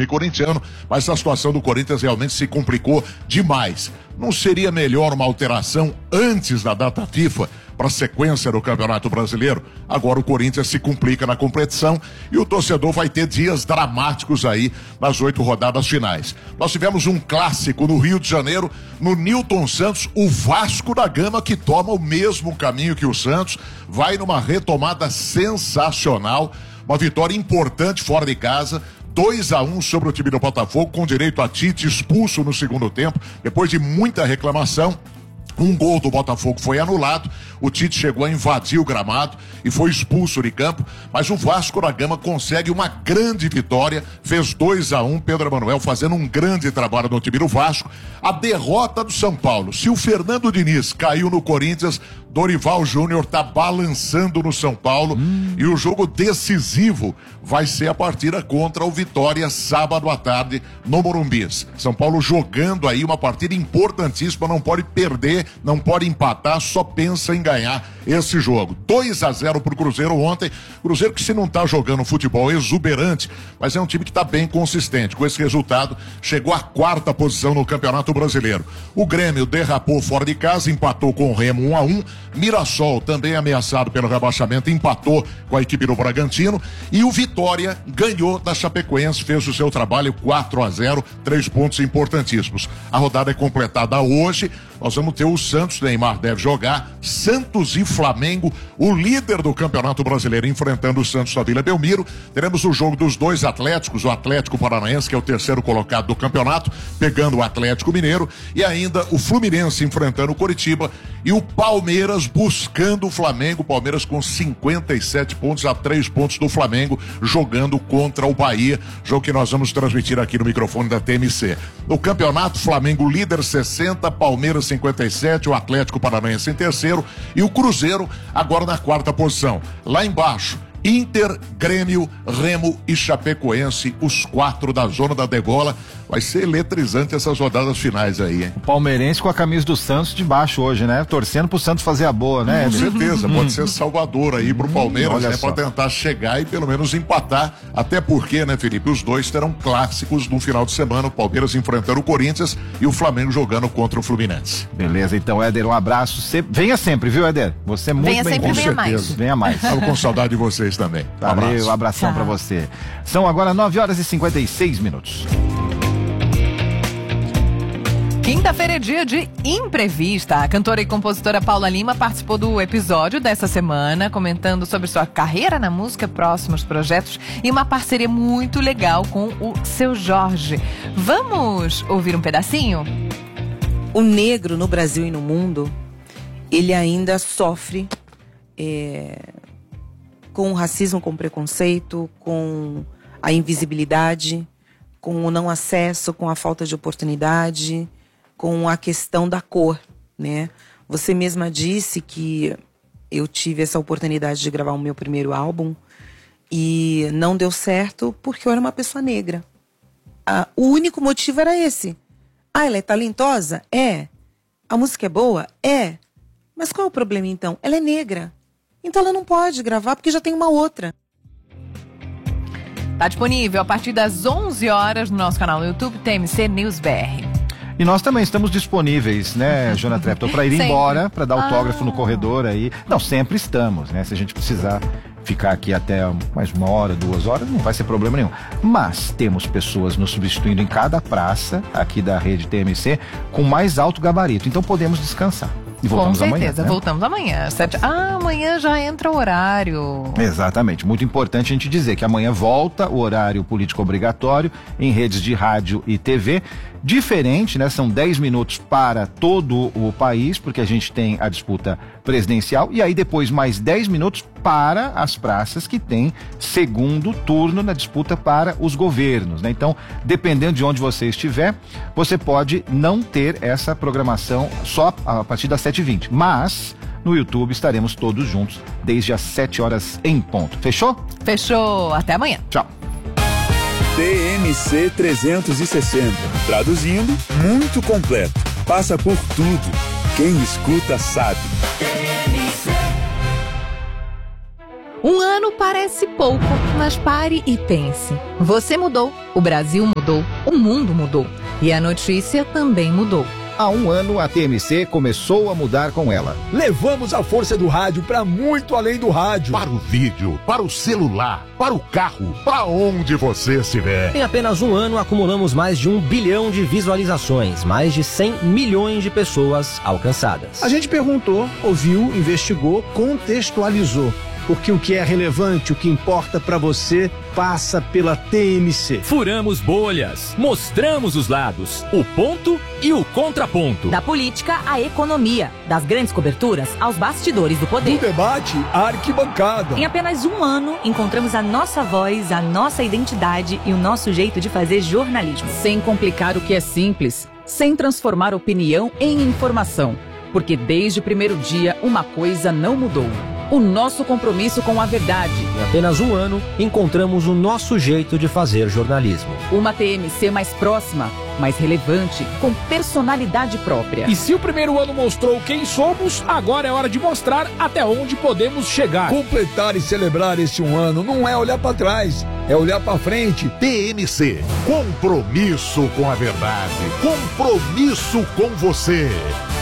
clube corintiano, mas a situação do Corinthians realmente se complicou demais. Não seria melhor uma alteração antes da data FIFA para a sequência do Campeonato Brasileiro? Agora o Corinthians se complica na competição e o torcedor vai ter dias dramáticos aí nas 8 rodadas finais. Nós tivemos um clássico no Rio de Janeiro, no Newton Santos, o Vasco da Gama, que toma o mesmo caminho que o Santos, vai numa retomada sensacional, uma vitória importante fora de casa, 2-1 sobre o time do Botafogo, com direito a Tite expulso no segundo tempo, depois de muita reclamação. Um gol do Botafogo foi anulado, o Tite chegou a invadir o gramado e foi expulso de campo, mas o Vasco da Gama consegue uma grande vitória, fez 2-1, Pedro Emanuel fazendo um grande trabalho no time do Vasco. A derrota do São Paulo, se o Fernando Diniz caiu no Corinthians, Dorival Júnior tá balançando no São Paulo e o jogo decisivo vai ser a partida contra o Vitória sábado à tarde no Morumbi. São Paulo jogando aí uma partida importantíssima, não pode perder, não pode empatar, só pensa em ganhar esse jogo. 2-0 pro Cruzeiro ontem, Cruzeiro que se não tá jogando futebol exuberante, mas é um time que tá bem consistente. Com esse resultado, chegou à 4ª posição no Campeonato Brasileiro. O Grêmio derrapou fora de casa, empatou com o Remo 1-1, Mirassol, também ameaçado pelo rebaixamento, empatou com a equipe do Bragantino e o Vitória ganhou da Chapecoense, fez o seu trabalho 4-0, 3 pontos importantíssimos. A rodada é completada hoje, nós vamos ter o Santos, Neymar deve jogar, Santos e Flamengo, o líder do Campeonato Brasileiro enfrentando o Santos na Vila Belmiro. Teremos o jogo dos dois Atléticos, o Atlético Paranaense, que é o 3º colocado do campeonato, pegando o Atlético Mineiro, e ainda o Fluminense enfrentando o Coritiba e o Palmeiras buscando o Flamengo, Palmeiras com 57 pontos, a 3 pontos do Flamengo, jogando contra o Bahia, jogo que nós vamos transmitir aqui no microfone da TMC. No campeonato, Flamengo líder 60, Palmeiras 57, o Atlético Paranaense em 3º e o Cruzeiro agora na 4ª posição. Lá embaixo, Inter, Grêmio, Remo e Chapecoense, os 4 da zona da degola. Vai ser eletrizante essas rodadas finais aí, hein? O palmeirense com a camisa do Santos de baixo hoje, né? Torcendo pro Santos fazer a boa, né? Com certeza, pode ser salvador aí pro Palmeiras, né? Só. Pra tentar chegar e pelo menos empatar, até porque, né, Felipe, os dois terão clássicos no final de semana, o Palmeiras enfrentando o Corinthians e o Flamengo jogando contra o Fluminense. Beleza, então, Éder, um abraço. Venha sempre, viu, Éder? Você é muito venha bem, sempre, com venha certeza. mais. Venha mais. Tava com saudade de vocês também. Valeu, abração pra você. São agora 9h56. Quinta-feira é dia de Imprevista. A cantora e compositora Paula Lima participou do episódio dessa semana, comentando sobre sua carreira na música, próximos projetos e uma parceria muito legal com o Seu Jorge. Vamos ouvir um pedacinho? O negro no Brasil e no mundo, ele ainda sofre com o racismo, com o preconceito, com a invisibilidade, com o não acesso, com a falta de oportunidade, com a questão da cor, né? Você mesma disse que eu tive essa oportunidade de gravar o meu primeiro álbum e não deu certo porque eu era uma pessoa negra. O único motivo era esse. Ela é talentosa? É. A música é boa? É. Mas qual é o problema então? Ela é negra. Então ela não pode gravar porque já tem uma outra. Tá disponível a partir das 11 horas no nosso canal no YouTube, TMC News BR. E nós também estamos disponíveis, né, Jonah Trepton, para ir Sempre. embora, para dar autógrafo no corredor aí. Não, sempre estamos, né? Se a gente precisar ficar aqui até mais 1 hora, 2 horas, não vai ser problema nenhum. Mas temos pessoas nos substituindo em cada praça aqui da rede TMC com mais alto gabarito. Então podemos descansar. E voltamos Com certeza, amanhã, né? voltamos amanhã. Amanhã já entra o horário. Exatamente, muito importante a gente dizer que amanhã volta o horário político obrigatório em redes de rádio e TV. Diferente, né? São 10 minutos para todo o país, porque a gente tem a disputa presidencial, e aí depois mais 10 minutos para as praças que tem segundo turno na disputa para os governos, né? Então, dependendo de onde você estiver, você pode não ter essa programação só a partir das 7h20, mas no YouTube estaremos todos juntos desde as 7 horas em ponto. Fechou? Fechou. Até amanhã. Tchau. TMC 360. Traduzindo, muito completo. Passa por tudo. Quem escuta sabe. Um ano parece pouco, mas pare e pense. Você mudou, o Brasil mudou, o mundo mudou e a notícia também mudou. Há um ano, a TMC começou a mudar com ela. Levamos a força do rádio para muito além do rádio. Para o vídeo, para o celular, para o carro, para onde você estiver. Em apenas um ano, acumulamos mais de 1 bilhão de visualizações, mais de 100 milhões de pessoas alcançadas. A gente perguntou, ouviu, investigou, contextualizou. Porque o que é relevante, o que importa para você, passa pela TMC. Furamos bolhas, mostramos os lados, o ponto e o contraponto. Da política à economia, das grandes coberturas aos bastidores do poder. Do debate à arquibancada. Em apenas um ano, encontramos a nossa voz, a nossa identidade e o nosso jeito de fazer jornalismo. Sem complicar o que é simples, sem transformar opinião em informação. Porque desde o primeiro dia, uma coisa não mudou. O nosso compromisso com a verdade. Em apenas um ano, encontramos o nosso jeito de fazer jornalismo. Uma TMC mais próxima, mais relevante, com personalidade própria. E se o primeiro ano mostrou quem somos, agora é hora de mostrar até onde podemos chegar. Completar e celebrar esse um ano não é olhar para trás, é olhar para frente. TMC, compromisso com a verdade, compromisso com você.